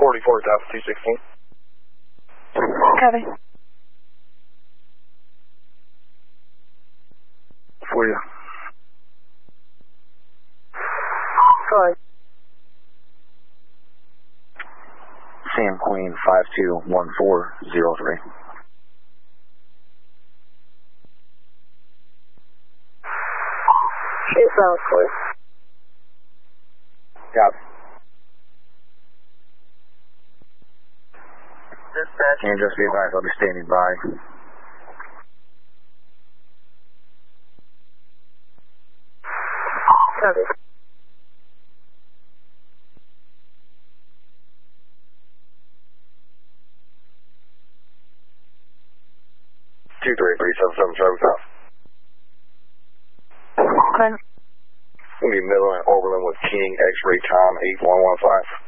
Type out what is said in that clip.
44,216. Copy. For you. Fine. Sam Queen 521403. It sounds clear. Copy. Dispatch. And just be advised, I'll be standing by. Copy. Two three 377 Travis House. Fine. Gonna be Midland Oberlin with King X-ray time 8115.